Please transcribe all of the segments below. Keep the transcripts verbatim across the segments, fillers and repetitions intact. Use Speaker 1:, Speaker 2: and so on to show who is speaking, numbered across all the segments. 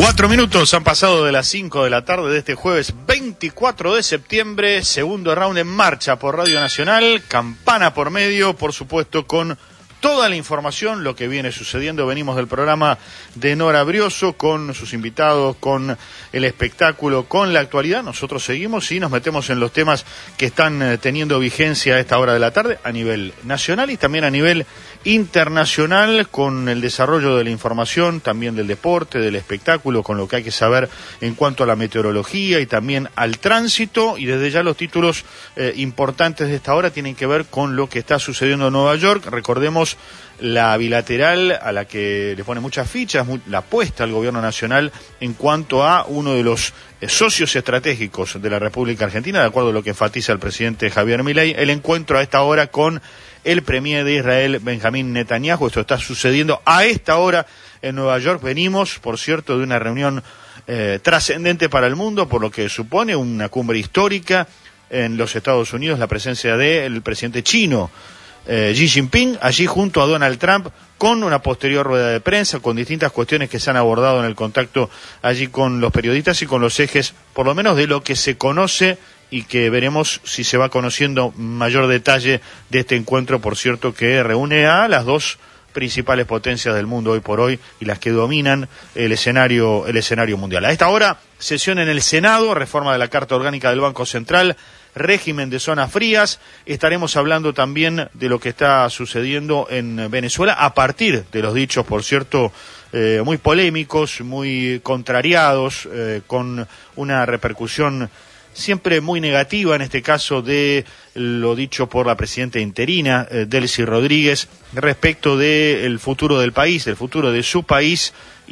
Speaker 1: Cuatro minutos han pasado de las cinco de la tarde de este jueves veinticuatro de septiembre, segundo round en marcha por Radio Nacional, campana por medio, por supuesto con toda la información, lo que viene sucediendo. Venimos del programa de Nora Brioso con sus invitados, con el espectáculo, con la actualidad. Nosotros seguimos y nos metemos en los temas que están teniendo vigencia a esta hora de la tarde a nivel nacional y también a nivel internacional, con el desarrollo de la información, también del deporte, del espectáculo, con lo que hay que saber en cuanto a la meteorología y también al tránsito. Y desde ya los títulos eh, importantes de esta hora tienen que ver con lo que está sucediendo en Nueva York. Recordemos la bilateral a la que le pone muchas fichas, la apuesta al gobierno nacional en cuanto a uno de los eh, socios estratégicos de la República Argentina, de acuerdo a lo que enfatiza el presidente Javier Milei, el encuentro a esta hora con el premier de Israel, Benjamín Netanyahu. Esto está sucediendo a esta hora en Nueva York. Venimos, por cierto, de una reunión eh, trascendente para el mundo, por lo que supone una cumbre histórica en los Estados Unidos, la presencia del presidente chino, eh, Xi Jinping, allí junto a Donald Trump, con una posterior rueda de prensa, con distintas cuestiones que se han abordado en el contacto allí con los periodistas y con los ejes, por lo menos de lo que se conoce, y que veremos si se va conociendo mayor detalle de este encuentro, por cierto, que reúne a las dos principales potencias del mundo hoy por hoy y las que dominan el escenario, el escenario mundial. A esta hora, sesión en el Senado, reforma de la Carta Orgánica del Banco Central, régimen de zonas frías. Estaremos hablando también de lo que está sucediendo en Venezuela a partir de los dichos, por cierto, eh, muy polémicos, muy contrariados, eh, con una repercusión siempre muy negativa, en este caso de lo dicho por la presidenta interina, eh, Delcy Rodríguez, respecto del futuro del país, del futuro de su país,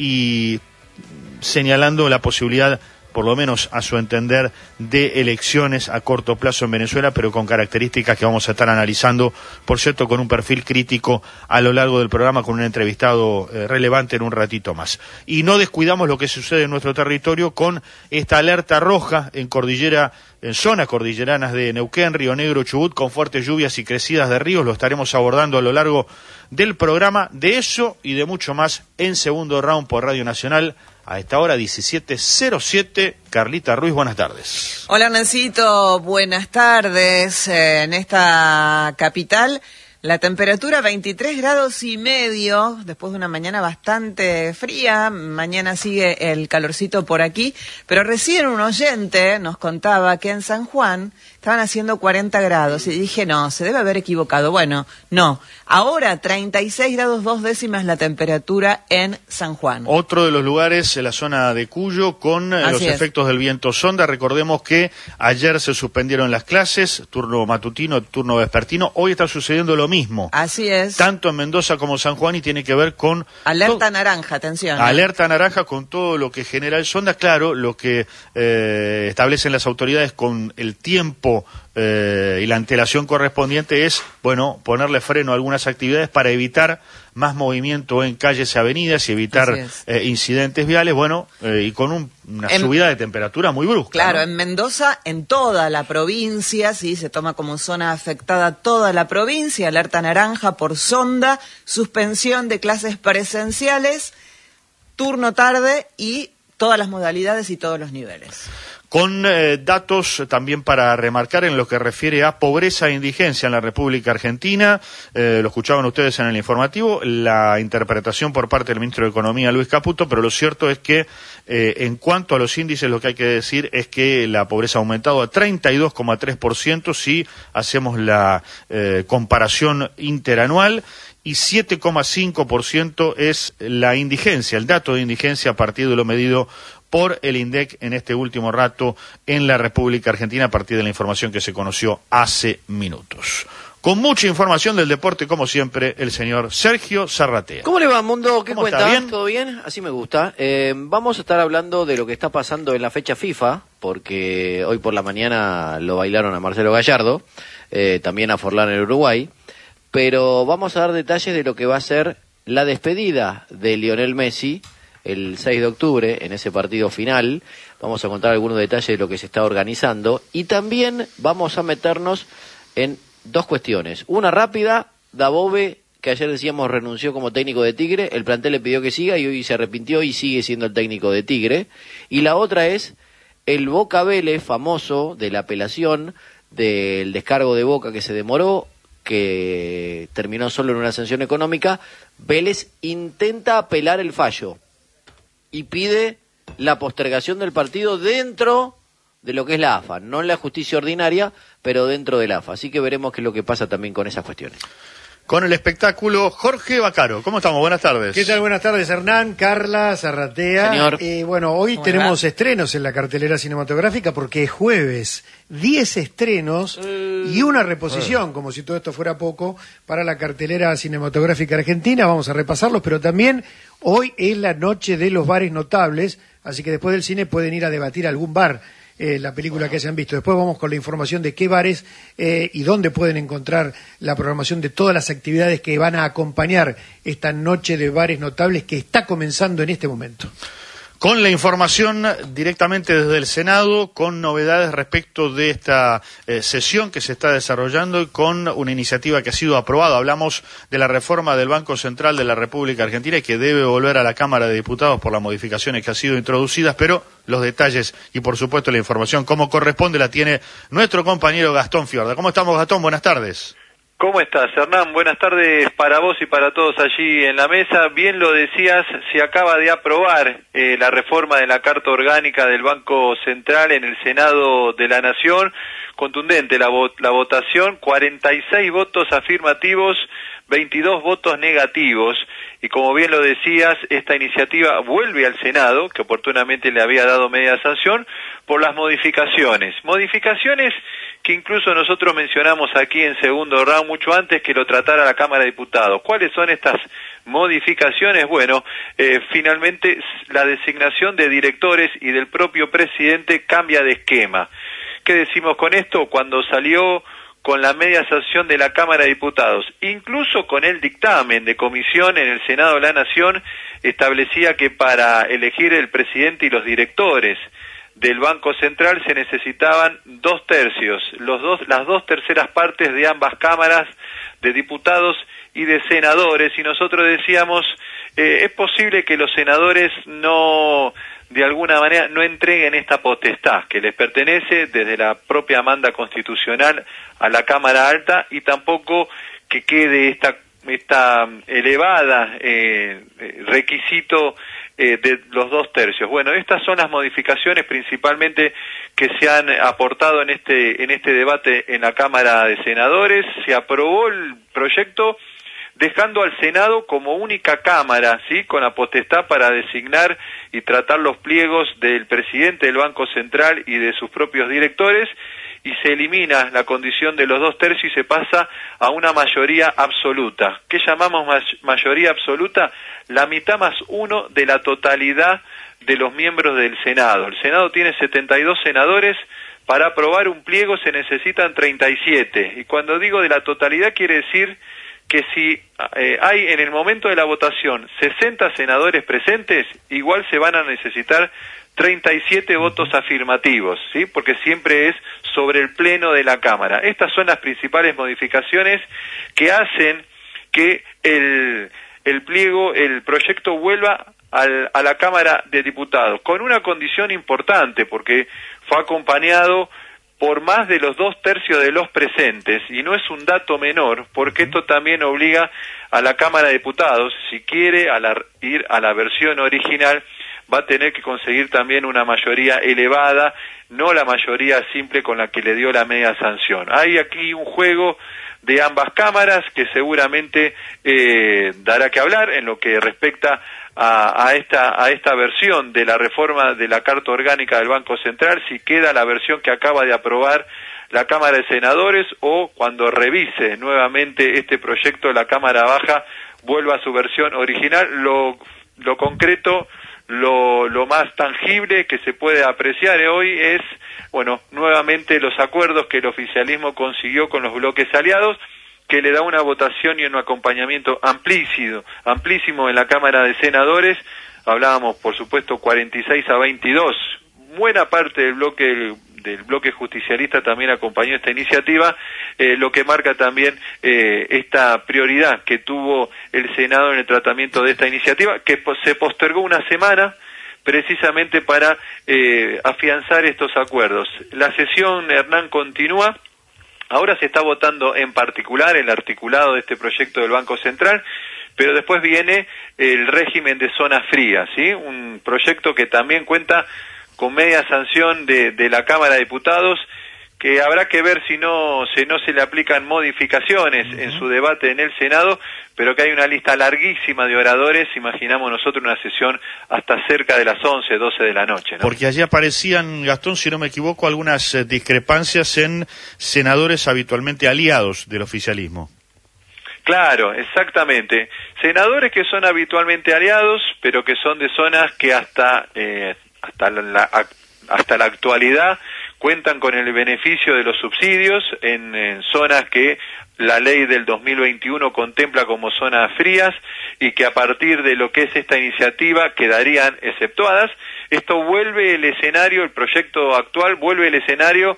Speaker 1: y señalando la posibilidad, por lo menos a su entender, de elecciones a corto plazo en Venezuela, pero con características que vamos a estar analizando, por cierto, con un perfil crítico a lo largo del programa, con un entrevistado eh, relevante en un ratito más. Y no descuidamos lo que sucede en nuestro territorio con esta alerta roja en cordillera, en zonas cordilleranas de Neuquén, Río Negro, Chubut, con fuertes lluvias y crecidas de ríos. Lo estaremos abordando a lo largo del programa. De eso y de mucho más en segundo round por Radio Nacional. A esta hora, diecisiete cero siete, Carlita Ruiz, buenas tardes.
Speaker 2: Hola, Hernancito, buenas tardes. Eh, en esta capital, la temperatura veintitrés grados y medio, después de una mañana bastante fría. Mañana sigue el calorcito por aquí, pero recién un oyente nos contaba que en San Juan estaban haciendo cuarenta grados, y dije, no, se debe haber equivocado. Bueno, no, ahora treinta y seis grados dos décimas la temperatura en San Juan.
Speaker 1: Otro de los lugares, la zona de Cuyo, con eh, los
Speaker 2: es.
Speaker 1: efectos del viento sonda. Recordemos que ayer se suspendieron las clases, turno matutino, turno vespertino. Hoy está sucediendo lo mismo.
Speaker 2: Así es.
Speaker 1: Tanto en Mendoza como San Juan, y tiene que ver con...
Speaker 2: Alerta naranja, atención.
Speaker 1: Alerta naranja con todo lo que genera el sonda. Claro, lo que eh, establecen las autoridades con el tiempo Eh, y la antelación correspondiente es, bueno, ponerle freno a algunas actividades para evitar más movimiento en calles y avenidas y evitar eh, incidentes viales, bueno, eh, y con un, una en, subida de temperatura muy brusca.
Speaker 2: Claro,
Speaker 1: ¿no?
Speaker 2: En Mendoza, en toda la provincia, sí, se toma como zona afectada toda la provincia, alerta naranja por sonda, suspensión de clases presenciales, turno tarde y todas las modalidades y todos los niveles.
Speaker 1: Con eh, datos también para remarcar en lo que refiere a pobreza e indigencia en la República Argentina. Eh, lo escuchaban ustedes en el informativo, la interpretación por parte del ministro de Economía, Luis Caputo, pero lo cierto es que eh, en cuanto a los índices, lo que hay que decir es que la pobreza ha aumentado a treinta y dos coma tres por ciento si hacemos la eh, comparación interanual, y siete coma cinco por ciento es la indigencia, el dato de indigencia a partir de lo medido por el INDEC en este último rato en la República Argentina, a partir de la información que se conoció hace minutos. Con mucha información del deporte, como siempre, el señor Sergio Zarratea.
Speaker 3: ¿Cómo le va, Mundo? ¿Qué
Speaker 1: ¿Cómo
Speaker 3: cuenta?
Speaker 1: está? ¿Bien?
Speaker 3: ¿Todo bien? Así me gusta. Eh, vamos a estar hablando de lo que está pasando en la fecha FIFA, porque hoy por la mañana lo bailaron a Marcelo Gallardo, eh, también a Forlán en Uruguay, pero vamos a dar detalles de lo que va a ser la despedida de Lionel Messi el seis de octubre, en ese partido final. Vamos a contar algunos detalles de lo que se está organizando, y también vamos a meternos en dos cuestiones. Una rápida, Dabove que ayer decíamos renunció como técnico de Tigre, el plantel le pidió que siga y hoy se arrepintió y sigue siendo el técnico de Tigre. Y la otra es el Boca Vélez famoso de la apelación del descargo de Boca que se demoró, que terminó solo en una sanción económica. Vélez intenta apelar el fallo y pide la postergación del partido dentro de lo que es la A F A, no en la justicia ordinaria, pero dentro de la A F A. Así que veremos qué es lo que pasa también con esas cuestiones.
Speaker 1: Con el espectáculo, Jorge Bacaro. ¿Cómo estamos? Buenas tardes.
Speaker 4: ¿Qué tal? Buenas tardes, Hernán, Carla, Zarratea.
Speaker 3: Señor.
Speaker 4: Eh, bueno, hoy tenemos va? estrenos en la cartelera cinematográfica porque es jueves. Diez estrenos uh, y una reposición, uh. como si todo esto fuera poco, para la cartelera cinematográfica argentina. Vamos a repasarlos, pero también hoy es la noche de los bares notables, así que después del cine pueden ir a debatir algún bar. Eh, la película que hayan visto. Después vamos con la información de qué bares eh, y dónde pueden encontrar la programación de todas las actividades que van a acompañar esta noche de bares notables que está comenzando en este momento. Con la información directamente desde el Senado, con novedades respecto de esta eh, sesión que se está desarrollando y con una iniciativa que ha sido aprobada. Hablamos de la reforma del Banco Central de la República Argentina y que debe volver a la Cámara de Diputados por las modificaciones que han sido introducidas, pero los detalles y por supuesto la información como corresponde la tiene nuestro compañero Gastón Fiorda. ¿Cómo estamos, Gastón? Buenas tardes.
Speaker 5: ¿Cómo estás, Hernán? Buenas tardes para vos y para todos allí en la mesa. Bien lo decías, se acaba de aprobar eh, la reforma de la Carta Orgánica del Banco Central en el Senado de la Nación. Contundente la, vo- la votación, cuarenta y seis votos afirmativos, veintidós votos negativos. Y como bien lo decías, esta iniciativa vuelve al Senado, que oportunamente le había dado media sanción, por las modificaciones. Modificaciones que incluso nosotros mencionamos aquí en segundo round mucho antes que lo tratara la Cámara de Diputados. ¿Cuáles son estas modificaciones? Bueno, eh, finalmente la designación de directores y del propio presidente cambia de esquema. ¿Qué decimos con esto? Cuando salió con la media sanción de la Cámara de Diputados, incluso con el dictamen de comisión en el Senado de la Nación, establecía que para elegir el presidente y los directores del Banco Central se necesitaban dos tercios, los dos, las dos terceras partes de ambas cámaras, de diputados y de senadores, y nosotros decíamos, eh, es posible que los senadores no, de alguna manera, no entreguen esta potestad que les pertenece desde la propia manda constitucional a la Cámara Alta, y tampoco que quede esta, esta elevada eh, requisito Eh, de los dos tercios. Bueno, estas son las modificaciones principalmente que se han aportado en este en este debate en la Cámara de Senadores. Se aprobó el proyecto dejando al Senado como única cámara, ¿sí?, con la potestad para designar y tratar los pliegos del presidente del Banco Central y de sus propios directores, y se elimina la condición de los dos tercios y se pasa a una mayoría absoluta. ¿Qué llamamos ma- mayoría absoluta? La mitad más uno de la totalidad de los miembros del Senado. El Senado tiene setenta y dos senadores, para aprobar un pliego se necesitan treinta y siete, y cuando digo de la totalidad quiere decir que si eh, hay en el momento de la votación sesenta senadores presentes, igual se van a necesitar treinta y siete votos afirmativos, ¿sí?, porque siempre es sobre el pleno de la Cámara. Estas son las principales modificaciones que hacen que el, el pliego, el proyecto vuelva al, a la Cámara de Diputados, con una condición importante, porque fue acompañado por más de los dos tercios de los presentes, y no es un dato menor, porque esto también obliga a la Cámara de Diputados, si quiere a la, ir a la versión original, va a tener que conseguir también una mayoría elevada, no la mayoría simple con la que le dio la media sanción. Hay aquí un juego de ambas cámaras que seguramente eh, dará que hablar en lo que respecta a, a esta a esta versión de la reforma de la Carta Orgánica del Banco Central, si queda la versión que acaba de aprobar la Cámara de Senadores, o cuando revise nuevamente este proyecto la Cámara Baja vuelva a su versión original. Lo, lo concreto, Lo, lo más tangible que se puede apreciar hoy es, bueno, nuevamente los acuerdos que el oficialismo consiguió con los bloques aliados, que le da una votación y un acompañamiento amplísimo, amplísimo en la Cámara de Senadores. Hablábamos, por supuesto, cuarenta y seis a veintidós. Buena parte del bloque del bloque justicialista también acompañó esta iniciativa, eh, lo que marca también eh, esta prioridad que tuvo el Senado en el tratamiento de esta iniciativa, que se postergó una semana precisamente para eh, afianzar estos acuerdos. La sesión, Hernán, continúa. Ahora se está votando en particular el articulado de este proyecto del Banco Central, pero después viene el régimen de zonas frías, ¿sí? Un proyecto que también cuenta con media sanción de, de la Cámara de Diputados, que habrá que ver si no, si no se le aplican modificaciones uh-huh. en su debate en el Senado, pero que hay una lista larguísima de oradores, imaginamos nosotros una sesión hasta cerca de las once, doce de la noche, ¿no?
Speaker 1: Porque allí aparecían, Gastón, si no me equivoco, algunas eh, discrepancias en senadores habitualmente aliados del oficialismo.
Speaker 5: Claro, exactamente. Senadores que son habitualmente aliados, pero que son de zonas que hasta eh, hasta la, hasta la actualidad cuentan con el beneficio de los subsidios en, en zonas que la ley del dos mil veintiuno contempla como zonas frías y que a partir de lo que es esta iniciativa quedarían exceptuadas. Esto vuelve el escenario, el proyecto actual vuelve el escenario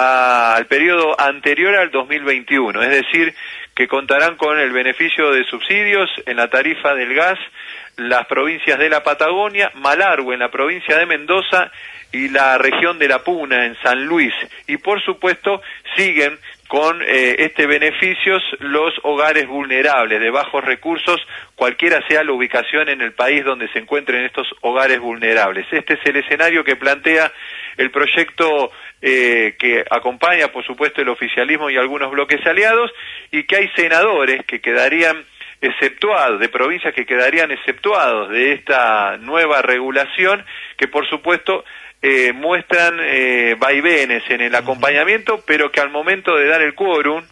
Speaker 5: a, al periodo anterior al dos mil veintiuno, es decir, que contarán con el beneficio de subsidios en la tarifa del gas las provincias de la Patagonia, Malargüe en la provincia de Mendoza y la región de La Puna en San Luis. Y por supuesto siguen con eh, este beneficios los hogares vulnerables de bajos recursos, cualquiera sea la ubicación en el país donde se encuentren estos hogares vulnerables. Este es el escenario que plantea el proyecto eh, que acompaña, por supuesto, el oficialismo y algunos bloques aliados, y que hay senadores que quedarían exceptuados, de provincias que quedarían exceptuados de esta nueva regulación, que por supuesto eh, muestran eh, vaivenes en el acompañamiento, pero que al momento de dar el quórum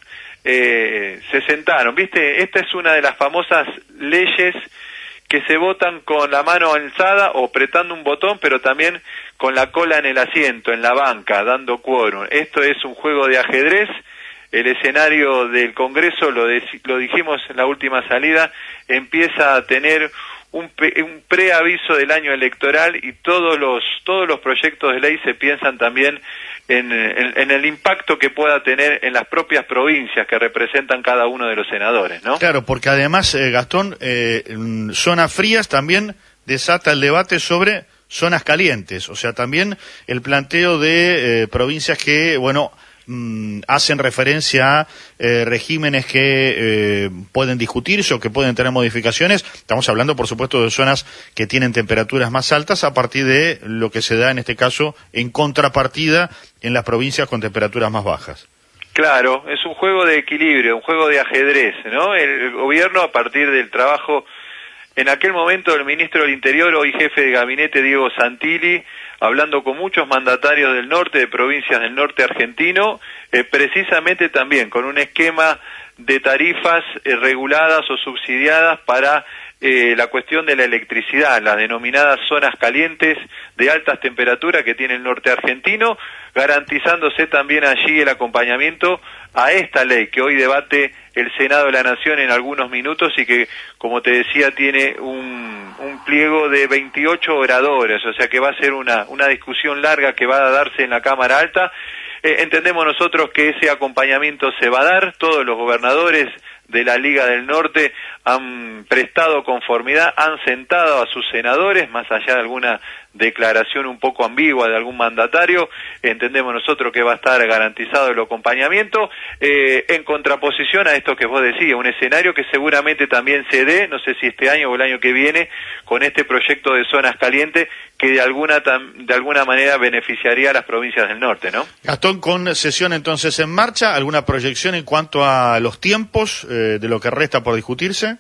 Speaker 5: eh, se sentaron. ¿Viste? Esta es una de las famosas leyes que se votan con la mano alzada o apretando un botón, pero también con la cola en el asiento, en la banca, dando quórum. Esto es un juego de ajedrez. El escenario del Congreso, lo, de, lo dijimos en la última salida, empieza a tener un, un preaviso del año electoral y todos los todos los proyectos de ley se piensan también en, en, en el impacto que pueda tener en las propias provincias que representan cada uno de los senadores, ¿no?
Speaker 1: Claro, porque además, eh, Gastón, eh, en zonas frías también desata el debate sobre zonas calientes, o sea, también el planteo de eh, provincias que, bueno, hacen referencia a eh, regímenes que eh, pueden discutirse o que pueden tener modificaciones. Estamos hablando, por supuesto, de zonas que tienen temperaturas más altas a partir de lo que se da, en este caso, en contrapartida en las provincias con temperaturas más bajas.
Speaker 5: Claro, es un juego de equilibrio, un juego de ajedrez, ¿no? El gobierno, a partir del trabajo, en aquel momento, del ministro del Interior, hoy jefe de gabinete, Diego Santilli, hablando con muchos mandatarios del norte, de provincias del norte argentino, eh, precisamente también con un esquema de tarifas eh, reguladas o subsidiadas para eh, la cuestión de la electricidad, las denominadas zonas calientes de altas temperaturas que tiene el norte argentino, garantizándose también allí el acompañamiento a esta ley que hoy debate el Senado de la Nación en algunos minutos y que, como te decía, tiene un, un pliego de veintiocho oradores, o sea que va a ser una, una discusión larga que va a darse en la Cámara Alta. Eh, entendemos nosotros que ese acompañamiento se va a dar, todos los gobernadores de la Liga del Norte han prestado conformidad, han sentado a sus senadores, más allá de alguna declaración un poco ambigua de algún mandatario, entendemos nosotros que va a estar garantizado el acompañamiento, eh, en contraposición a esto que vos decías, un escenario que seguramente también se dé, no sé si este año o el año que viene, con este proyecto de zonas calientes, que de alguna de alguna manera beneficiaría a las provincias del norte, ¿no?
Speaker 1: Gastón, con sesión entonces en marcha, ¿alguna proyección en cuanto a los tiempos eh, de lo que resta por discutirse?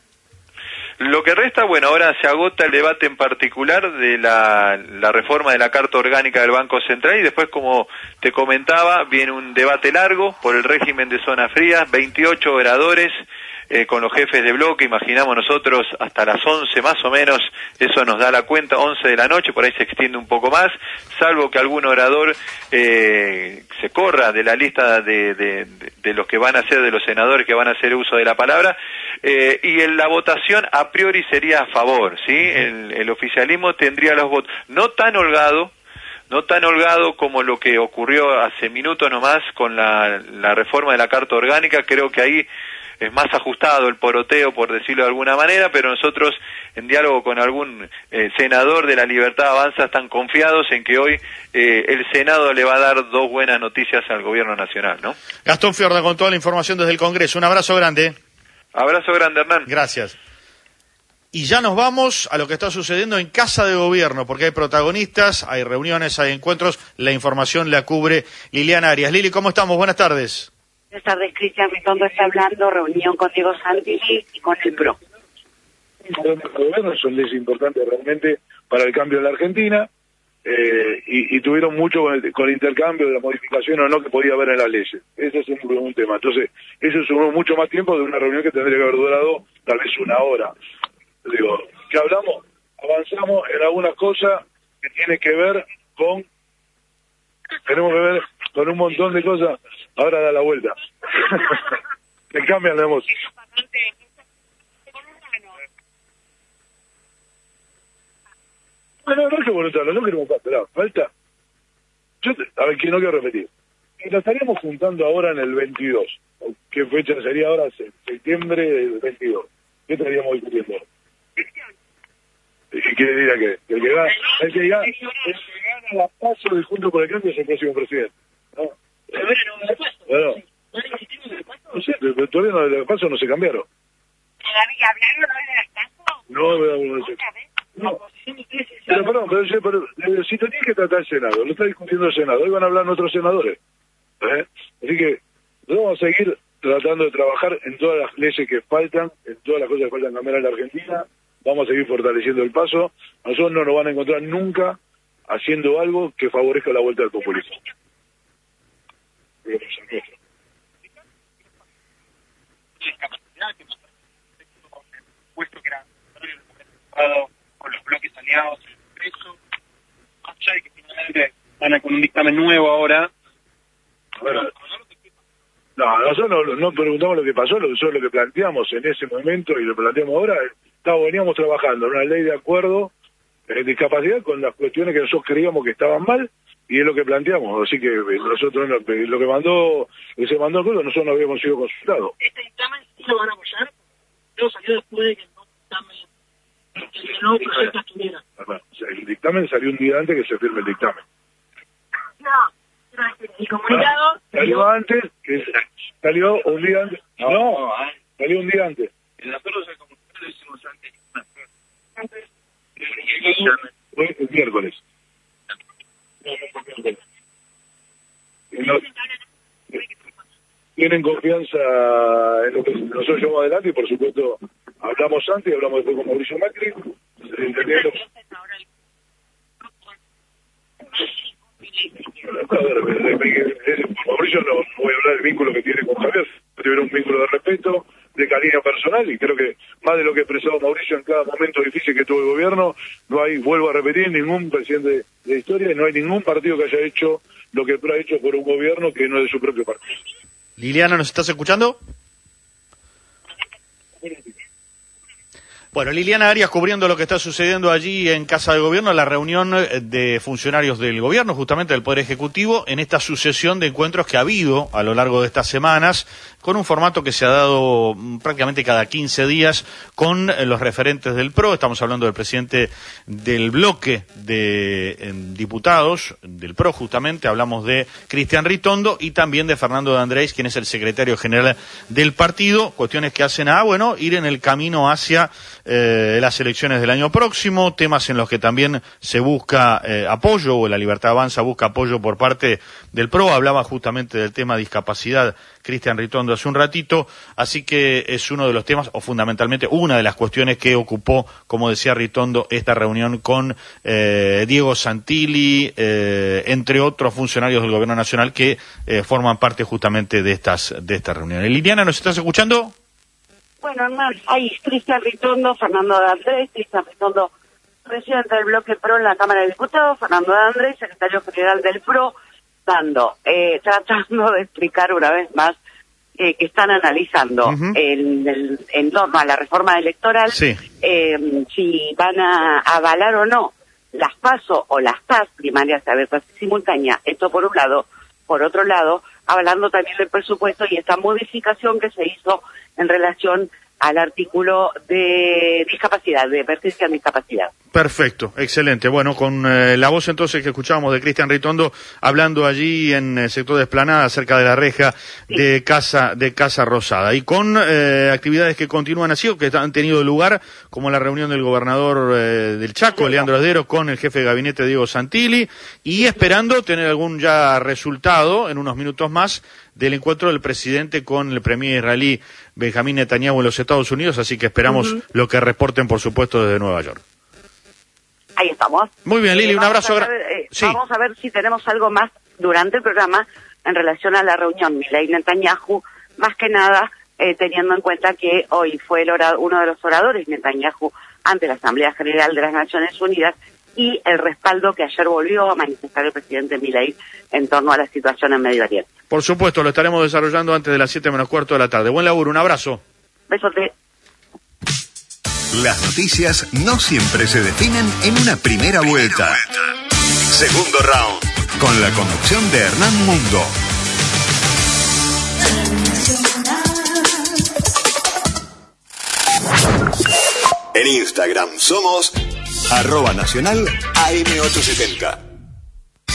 Speaker 5: Lo que resta, bueno, ahora se agota el debate en particular de la, la reforma de la Carta Orgánica del Banco Central y después, como te comentaba, viene un debate largo por el régimen de zonas frías, veintiocho oradores, eh, con los jefes de bloque, imaginamos nosotros hasta las once más o menos, eso nos da la cuenta, once de la noche, por ahí se extiende un poco más, salvo que algún orador eh, se corra de la lista de, de, de, de los que van a ser, de los senadores que van a hacer uso de la palabra, eh, y en la votación a priori sería a favor, ¿sí? El, el oficialismo tendría los votos, no tan holgado, no tan holgado como lo que ocurrió hace minutos nomás con la, la reforma de la Carta Orgánica. Creo que ahí es más ajustado el poroteo, por decirlo de alguna manera, pero nosotros, en diálogo con algún eh, senador de La Libertad Avanza, están confiados en que hoy eh, el Senado le va a dar dos buenas noticias al gobierno nacional, ¿no?
Speaker 1: Gastón Fiorda con toda la información desde el Congreso. Un abrazo grande.
Speaker 5: Abrazo grande, Hernán.
Speaker 1: Gracias. Y ya nos vamos a lo que está sucediendo en Casa de Gobierno, porque hay protagonistas, hay reuniones, hay encuentros. La información la cubre Liliana Arias. Lili, ¿cómo estamos? Buenas tardes.
Speaker 6: Buenas tardes, Cristian Ritondo está hablando, reunión con Diego Santilli y con el P R O.
Speaker 7: Los gobiernos son leyes importantes realmente para el cambio de la Argentina, eh, y, y tuvieron mucho con el, con el intercambio de la modificación o no que podía haber en las leyes. Ese es un, un tema. Entonces, eso sumó mucho más tiempo de una reunión que tendría que haber durado tal vez una hora. Digo, ¿qué hablamos? Avanzamos en algunas cosas que tiene que ver con... Tenemos que ver con un montón de cosas. Ahora da la vuelta. Que cambian la emoción. Bueno, no es que voluntario, no queremos esperar. Falta. Yo te, a ver, que no quiero repetir. Y la estaríamos juntando ahora en el veintidós. ¿Qué fecha sería ahora? Septiembre del veintidós. ¿Qué estaríamos discutiendo? ¿Y qué diría que? El que gana, el que gana, el que gana la paso del Junto por el Cambio es el próximo presidente. ¿No? Bueno, no sé, pero todavía no, los pasos no se cambiaron.
Speaker 6: ¿Hablaron hoy de las pasos?
Speaker 7: No, no, no, no. Pero perdón, pero, pero, pero si tenía que tratar el Senado, lo está discutiendo el Senado, hoy van a hablar otros senadores. ¿Eh? Así que vamos a seguir tratando de trabajar en todas las leyes que faltan, en todas las cosas que faltan cambiar en la Argentina. Vamos a seguir fortaleciendo el paso. Nosotros no nos van a encontrar nunca haciendo algo que favorezca la vuelta del populismo.
Speaker 8: Puesto que era con los bloques aliados en el Congreso, más allá de que finalmente van a con un dictamen nuevo ahora.
Speaker 7: Bueno, no, nosotros no, no preguntamos lo que pasó, nosotros lo que planteamos en ese momento y lo planteamos ahora, estábamos, veníamos trabajando en una ley de acuerdo de discapacidad con las cuestiones que nosotros creíamos que estaban mal, y es lo que planteamos, así que nosotros lo que mandó, que se mandó el acuerdo, nosotros no habíamos sido consultados.
Speaker 8: ¿Este dictamen sí lo van a apoyar? Luego salió después de que el dictamen, que el nuevo proyecto estuviera.
Speaker 7: Bueno, o sea, el dictamen salió un día antes que se firme el dictamen.
Speaker 8: No, el comunicado...
Speaker 7: Ah, salió antes, que salió un día antes. No, no, salió un día antes.
Speaker 8: Nosotros el comunicado lo hicimos antes. Antes.
Speaker 7: Fue el miércoles. No, tienen confianza en lo que nosotros llevamos adelante y por supuesto hablamos antes y hablamos después con Mauricio Macri, entendiendo... Mauricio no voy a hablar del vínculo que tiene con Javier, tiene un vínculo de respeto, de cariño personal, y creo que más de lo que expresó Mauricio en cada momento difícil que tuvo el gobierno, no hay, vuelvo a repetir, ningún presidente de historia, no hay ningún partido que haya hecho lo que ha hecho por un gobierno que no es de su propio partido.
Speaker 1: Liliana, ¿nos estás escuchando? Bueno, Liliana Arias cubriendo lo que está sucediendo allí en Casa de Gobierno, la reunión de funcionarios del gobierno, justamente del Poder Ejecutivo, en esta sucesión de encuentros que ha habido a lo largo de estas semanas, con un formato que se ha dado prácticamente cada quince días con los referentes del P R O. Estamos hablando del presidente del bloque de eh, diputados del P R O, justamente, hablamos de Cristian Ritondo y también de Fernando de Andrés, quien es el secretario general del partido, cuestiones que hacen a, bueno, ir en el camino hacia Eh, las elecciones del año próximo, temas en los que también se busca eh, apoyo, o la Libertad Avanza busca apoyo por parte del P R O. Hablaba justamente del tema discapacidad Cristian Ritondo hace un ratito, así que es uno de los temas, o fundamentalmente una de las cuestiones que ocupó, como decía Ritondo, esta reunión con eh, Diego Santilli, eh, entre otros funcionarios del Gobierno Nacional que eh, forman parte justamente de estas, de estas reuniones. Liliana, ¿nos estás escuchando?
Speaker 6: Bueno, Hernán, hay Cristian Ritondo, Fernando de Andrés, Cristian Ritondo, presidente del bloque P R O en la Cámara de Diputados, Fernando de Andrés, secretario general del P R O, dando, eh, tratando de explicar una vez más eh, que están analizando uh-huh. en, el, en torno a la reforma electoral,
Speaker 1: sí.
Speaker 6: eh, si van a avalar o no las PASO o las P A S, primarias abiertas y simultáneas, esto por un lado. Por otro lado, hablando también del presupuesto y esta modificación que se hizo en relación al artículo de discapacidad, de emergencia en discapacidad.
Speaker 1: Perfecto, excelente. Bueno, con eh, la voz entonces que escuchábamos de Cristian Ritondo hablando allí en el sector de Esplanada, cerca de la reja sí. de Casa de Casa Rosada. Y con eh, actividades que continúan así o que han tenido lugar, como la reunión del gobernador eh, del Chaco, sí. Leandro Asdero, con el jefe de gabinete Diego Santilli, y esperando tener algún ya resultado en unos minutos más del encuentro del presidente con el premier israelí Benjamín Netanyahu en los Estados Unidos, así que esperamos uh-huh. lo que reporten, por supuesto, desde Nueva York.
Speaker 6: Ahí estamos.
Speaker 1: Muy bien, Lili,
Speaker 6: eh,
Speaker 1: un abrazo.
Speaker 6: A ver, eh,
Speaker 1: sí.
Speaker 6: Vamos a ver si tenemos algo más durante el programa en relación a la reunión Milei-Netanyahu, más que nada eh, teniendo en cuenta que hoy fue el ora- uno de los oradores Netanyahu ante la Asamblea General de las Naciones Unidas y el respaldo que ayer volvió a manifestar el presidente Milei en torno a la situación en Medio Oriente.
Speaker 1: Por supuesto, lo estaremos desarrollando antes de las siete menos cuarto de la tarde. Buen laburo, un abrazo.
Speaker 6: Besote.
Speaker 9: Las noticias no siempre se definen en una primera vuelta. Segundo round, con la conducción de Hernán Mundo. En Instagram somos arroba nacional A M ochocientos setenta.